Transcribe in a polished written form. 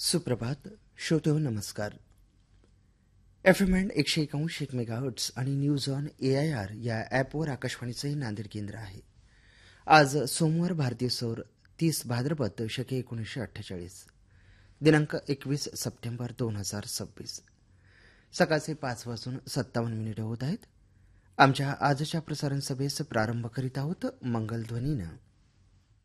सुप्रभात. श्रोतेहो नमस्कार. FM band 101.1 megahertz आणि न्यूज ऑन AIR या ॲपवर आकाशवाणीचं नांदेड केंद्र आहे. आज सोमवार भारतीय सौर 30 भाद्रपद शके 1948 दिनांक 21 सप्टेंबर 2026 सकाळचे 5:57 होत आहेत. आमच्या आजच्या प्रसारण सभेस प्रारंभ करीत आहोत मंगलध्वनीनं.